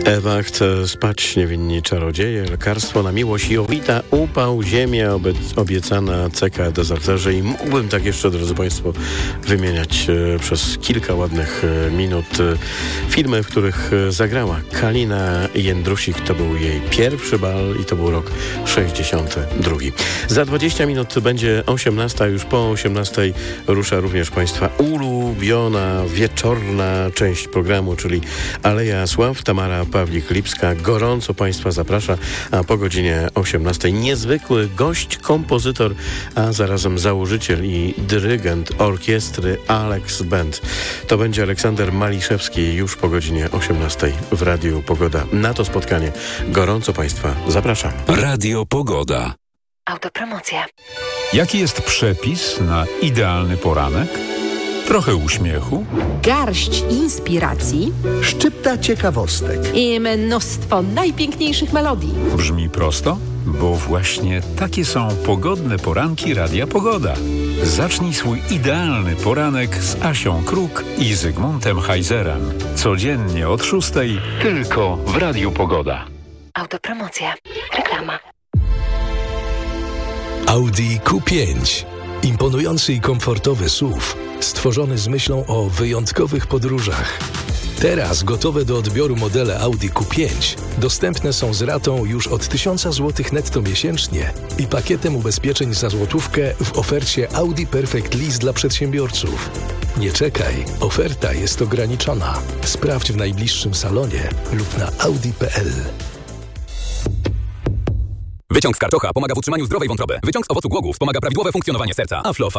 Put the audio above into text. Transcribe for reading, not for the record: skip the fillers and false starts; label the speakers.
Speaker 1: Ewa chce spać, niewinni czarodzieje, lekarstwo na miłość, Jowita, upał, ziemia, obiecana, CK, dezerterzy i mógłbym tak jeszcze, drodzy Państwo, wymieniać przez kilka ładnych minut filmy, w których zagrała Kalina Jędrusik. To był jej pierwszy bal i to był rok 62. Za 20 minut będzie 18, już po 18 rusza również Państwa ulubiona wieczorna część programu, czyli Aleja Sław. Tamara Pawlik-Lipska gorąco Państwa zaprasza, a po godzinie 18 niezwykły gość, kompozytor, a zarazem założyciel i dyrygent orkiestry Alex Band. To będzie Aleksander Maliszewski już po godzinie 18 w Radiu Pogoda. Na to spotkanie gorąco Państwa zapraszam.
Speaker 2: Radio Pogoda.
Speaker 3: Autopromocja.
Speaker 4: Jaki jest przepis na idealny poranek? Trochę uśmiechu,
Speaker 3: Garść inspiracji
Speaker 5: szczypta ciekawostek.
Speaker 3: i mnóstwo najpiękniejszych melodii.
Speaker 4: brzmi prosto, bo właśnie takie są pogodne poranki Radia Pogoda. Zacznij swój idealny poranek z Asią Kruk i Zygmuntem Heizerem. Codziennie od 6 tylko w Radiu Pogoda.
Speaker 3: Autopromocja. Reklama.
Speaker 6: Audi Q5. Imponujący i komfortowy SUV, stworzony z myślą o wyjątkowych podróżach. Teraz gotowe do odbioru modele Audi Q5 dostępne są z ratą już od 1000 zł netto miesięcznie i pakietem ubezpieczeń za złotówkę w ofercie Audi Perfect Lease dla przedsiębiorców. Nie czekaj, oferta jest ograniczona. Sprawdź w najbliższym salonie lub na audi.pl.
Speaker 7: Wyciąg z karczocha pomaga w utrzymaniu zdrowej wątroby. Wyciąg z owocu głogów wspomaga prawidłowe funkcjonowanie serca. Aflofarm.